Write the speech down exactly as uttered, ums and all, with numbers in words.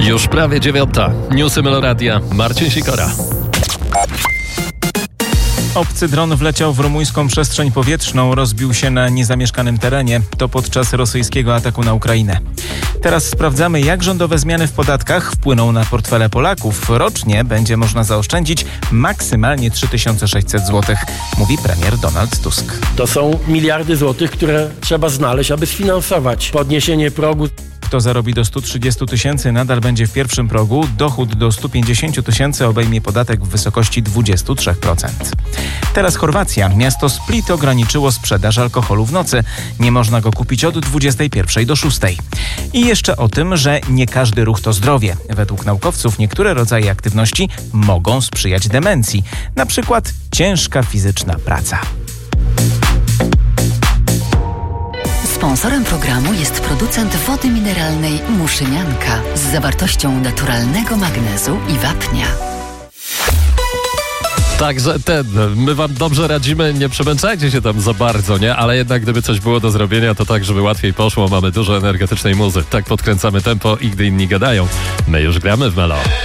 Już prawie dziewiąta. Newsy Meloradia. Marcin Sikora. Obcy dron wleciał w rumuńską przestrzeń powietrzną, rozbił się na niezamieszkanym terenie. To podczas rosyjskiego ataku na Ukrainę. Teraz sprawdzamy, jak rządowe zmiany w podatkach wpłyną na portfele Polaków. Rocznie będzie można zaoszczędzić maksymalnie trzy tysiące sześćset złotych, mówi premier Donald Tusk. To są miliardy złotych, które trzeba znaleźć, aby sfinansować podniesienie progu. Kto zarobi do stu trzydziestu tysięcy, nadal będzie w pierwszym progu. Dochód do stu pięćdziesięciu tysięcy obejmie podatek w wysokości dwadzieścia trzy procent. Teraz Chorwacja. Miasto Split ograniczyło sprzedaż alkoholu w nocy. Nie można go kupić od dwudziestej pierwszej do szóstej. I jeszcze o tym, że nie każdy ruch to zdrowie. Według naukowców niektóre rodzaje aktywności mogą sprzyjać demencji. Na przykład ciężka fizyczna praca. Sponsorem programu jest producent wody mineralnej Muszynianka z zawartością naturalnego magnezu i wapnia. Także ten, my wam dobrze radzimy, nie przemęczajcie się tam za bardzo, nie? Ale jednak gdyby coś było do zrobienia, to tak, żeby łatwiej poszło, mamy dużo energetycznej muzy. Tak podkręcamy tempo i gdy inni gadają, my już gramy w Melo.